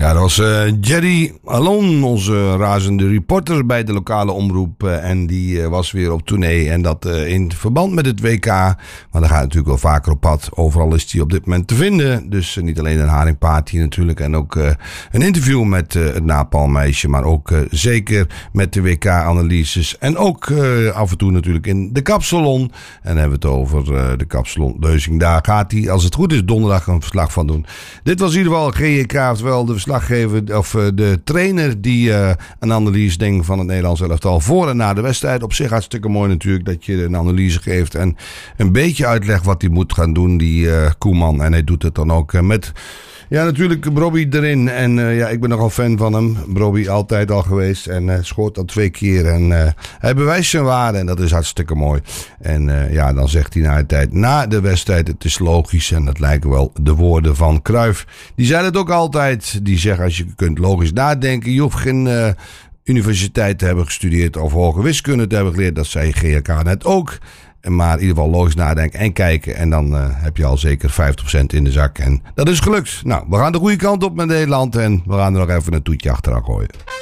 Ja, dat was Jerry Alon, onze razende reporter bij de lokale omroep. En die was weer op tournee. En dat in verband met het WK. Maar daar gaat natuurlijk wel vaker op pad. Overal is hij op dit moment te vinden. Dus niet alleen een haringparty natuurlijk. En ook een interview met het Napalmmeisje. Maar ook zeker met de WK-analyses. En ook af en toe natuurlijk in de Kapsalon. En dan hebben we het over de Kapsalon Leuzing. Daar gaat hij, als het goed is, donderdag een verslag van doen. Dit was in ieder geval GJK, oftewel de verslaggever of de trainer die een analyse denkt van het Nederlands elftal voor en na de wedstrijd. Op zich hartstikke mooi natuurlijk dat je een analyse geeft en een beetje uitlegt wat hij moet gaan doen, die Koeman. En hij doet het dan ook met... Ja, natuurlijk Brobbey erin. En ja, ik ben nogal fan van hem. Brobbey altijd al geweest. En schoot al 2 keer. En hij bewijst zijn waarde. En dat is hartstikke mooi. En ja, dan zegt hij na de tijd, na de wedstrijd, het is logisch. En dat lijken wel de woorden van Cruijff. Die zei het ook altijd. Die zegt, als je kunt logisch nadenken. Je hoeft geen universiteit te hebben gestudeerd of hoge wiskunde te hebben geleerd. Dat zei GHK net ook. Maar in ieder geval logisch nadenken en kijken. En dan heb je al zeker 50% in de zak. En dat is gelukt. Nou, we gaan de goede kant op met Nederland. En we gaan er nog even een toetje achteraan gooien.